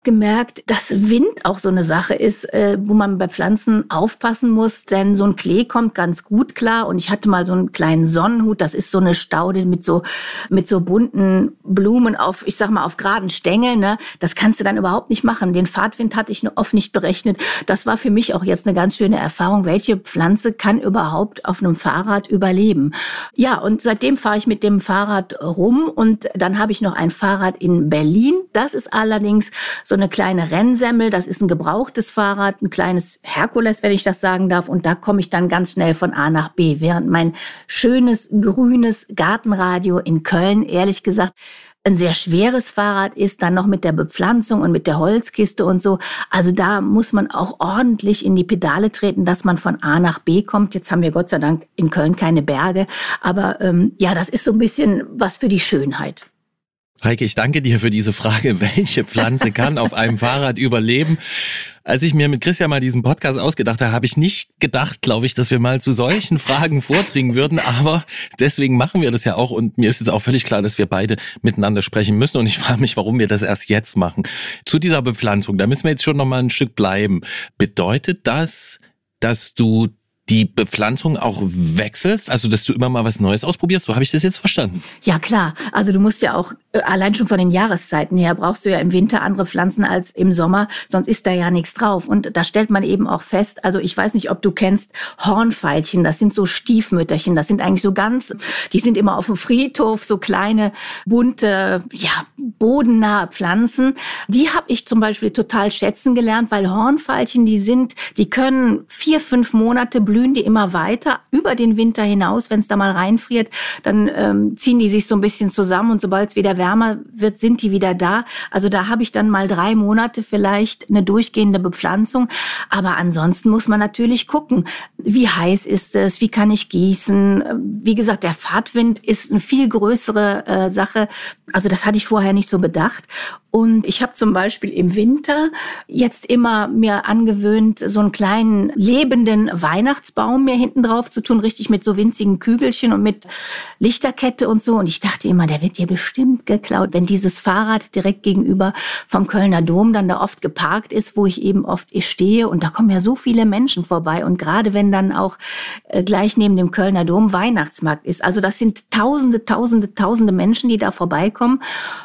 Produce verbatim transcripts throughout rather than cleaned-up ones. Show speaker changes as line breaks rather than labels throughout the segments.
gemerkt, dass Wind auch so eine Sache ist, äh, wo man bei Pflanzen aufpassen muss, denn so ein Klee kommt ganz gut klar und ich hatte mal so einen kleinen Sonnenhut, das ist so eine Staude mit so mit so bunten Blumen auf, ich sag mal, auf geraden Stängeln, ne? Das kannst du dann überhaupt nicht machen. Den Fahrtwind hatte ich oft nicht berechnet. Das war für mich auch jetzt eine ganz schöne Erfahrung, welche Pflanze kann überhaupt auf einem Fahrrad überleben. Ja, und seitdem fahre ich mit dem Fahrrad rum und dann habe ich noch ein Fahrrad in Berlin. Das ist allerdings so eine kleine Rennsemmel, das ist ein gebrauchtes Fahrrad, ein kleines Herkules, wenn ich das sagen darf. Und da komme ich dann ganz schnell von A nach B. Während mein schönes, grünes Gartenradio in Köln, ehrlich gesagt, ein sehr schweres Fahrrad ist, dann noch mit der Bepflanzung und mit der Holzkiste und so. Also da muss man auch ordentlich in die Pedale treten, dass man von A nach B kommt. Jetzt haben wir Gott sei Dank in Köln keine Berge. Aber ähm, ja, das ist so ein bisschen was für die Schönheit.
Heike, ich danke dir für diese Frage, welche Pflanze kann auf einem Fahrrad überleben? Als ich mir mit Christian mal diesen Podcast ausgedacht habe, habe ich nicht gedacht, glaube ich, dass wir mal zu solchen Fragen vordringen würden. Aber deswegen machen wir das ja auch. Und mir ist jetzt auch völlig klar, dass wir beide miteinander sprechen müssen. Und ich frage mich, warum wir das erst jetzt machen. Zu dieser Bepflanzung, da müssen wir jetzt schon noch mal ein Stück bleiben. Bedeutet das, dass du die Bepflanzung auch wechselst? Also, dass du immer mal was Neues ausprobierst? So habe ich das jetzt verstanden.
Ja, klar. Also du musst ja auch, allein schon von den Jahreszeiten her, brauchst du ja im Winter andere Pflanzen als im Sommer, sonst ist da ja nichts drauf. Und da stellt man eben auch fest, also ich weiß nicht, ob du kennst Hornveilchen, das sind so Stiefmütterchen, das sind eigentlich so ganz, die sind immer auf dem Friedhof, so kleine, bunte, ja, bodennahe Pflanzen. Die habe ich zum Beispiel total schätzen gelernt, weil Hornveilchen, die sind, die können vier, fünf Monate blühen die immer weiter, über den Winter hinaus. Wenn es da mal reinfriert, dann ähm, ziehen die sich so ein bisschen zusammen und sobald es wieder wärmer wird, sind die wieder da. Also da habe ich dann mal drei Monate vielleicht eine durchgehende Bepflanzung. Aber ansonsten muss man natürlich gucken, wie heiß ist es, wie kann ich gießen. Wie gesagt, der Fahrtwind ist eine viel größere äh, Sache. Also das hatte ich vorher nicht so bedacht. Und ich habe zum Beispiel im Winter jetzt immer mir angewöhnt, so einen kleinen lebenden Weihnachtsbaum mir hinten drauf zu tun, richtig mit so winzigen Kügelchen und mit Lichterkette und so. Und ich dachte immer, der wird hier bestimmt geklaut, wenn dieses Fahrrad direkt gegenüber vom Kölner Dom dann da oft geparkt ist, wo ich eben oft stehe. Und da kommen ja so viele Menschen vorbei. Und gerade wenn dann auch äh, gleich neben dem Kölner Dom Weihnachtsmarkt ist. Also das sind tausende, tausende, tausende Menschen, die da vorbeikommen.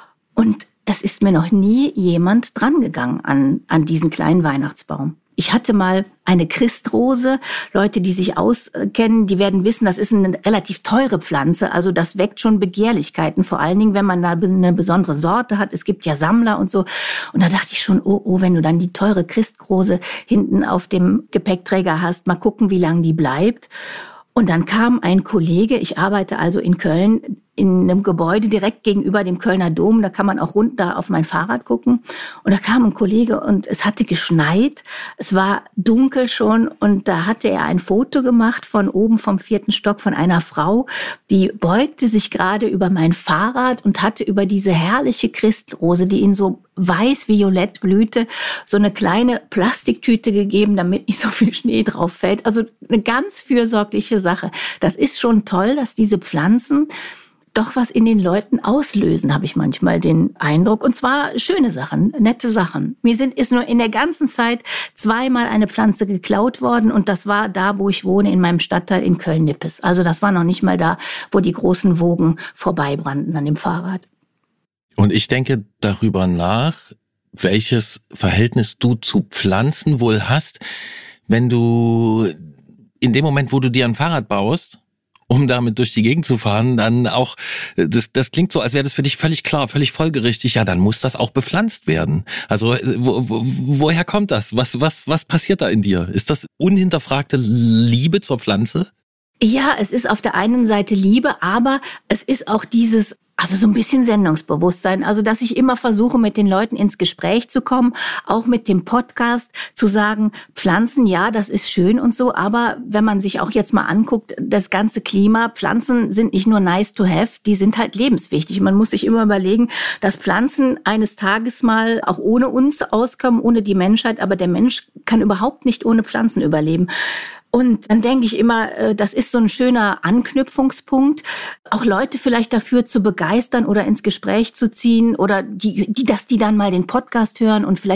Und es ist mir noch nie jemand drangegangen an, an diesen kleinen Weihnachtsbaum. Ich hatte mal eine Christrose. Leute, die sich auskennen, die werden wissen, das ist eine relativ teure Pflanze. Also das weckt schon Begehrlichkeiten. Vor allen Dingen, wenn man da eine besondere Sorte hat. Es gibt ja Sammler und so. Und da dachte ich schon, oh, oh, wenn du dann die teure Christrose hinten auf dem Gepäckträger hast, mal gucken, wie lange die bleibt. Und dann kam ein Kollege, ich arbeite also in Köln, in einem Gebäude direkt gegenüber dem Kölner Dom. Da kann man auch runter auf mein Fahrrad gucken. Und da kam ein Kollege und es hatte geschneit. Es war dunkel schon und da hatte er ein Foto gemacht von oben vom vierten Stock von einer Frau, die beugte sich gerade über mein Fahrrad und hatte über diese herrliche Christrose, die in so weiß-violett blühte, so eine kleine Plastiktüte gegeben, damit nicht so viel Schnee drauf fällt. Also eine ganz fürsorgliche Sache. Das ist schon toll, dass diese Pflanzen doch was in den Leuten auslösen, habe ich manchmal den Eindruck. Und zwar schöne Sachen, nette Sachen. Mir sind, ist nur in der ganzen Zeit zweimal eine Pflanze geklaut worden. Und das war da, wo ich wohne, in meinem Stadtteil in Köln-Nippes. Also das war noch nicht mal da, wo die großen Wogen vorbeibrannten an dem Fahrrad.
Und ich denke darüber nach, welches Verhältnis du zu Pflanzen wohl hast, wenn du in dem Moment, wo du dir ein Fahrrad baust, um damit durch die Gegend zu fahren, dann auch, das, das klingt so, als wäre das für dich völlig klar, völlig folgerichtig, ja, dann muss das auch bepflanzt werden. Also wo, wo, woher kommt das? Was, was, was passiert da in dir? Ist das unhinterfragte Liebe zur Pflanze?
Ja, es ist auf der einen Seite Liebe, aber es ist auch dieses, also so ein bisschen Sendungsbewusstsein, also dass ich immer versuche, mit den Leuten ins Gespräch zu kommen, auch mit dem Podcast zu sagen, Pflanzen, ja, das ist schön und so, aber wenn man sich auch jetzt mal anguckt, das ganze Klima, Pflanzen sind nicht nur nice to have, die sind halt lebenswichtig. Man muss sich immer überlegen, dass Pflanzen eines Tages mal auch ohne uns auskommen, ohne die Menschheit, aber der Mensch kann überhaupt nicht ohne Pflanzen überleben. Und dann denke ich immer, das ist so ein schöner Anknüpfungspunkt, auch Leute vielleicht dafür zu begeistern oder ins Gespräch zu ziehen oder die, die, dass die dann mal den Podcast hören und vielleicht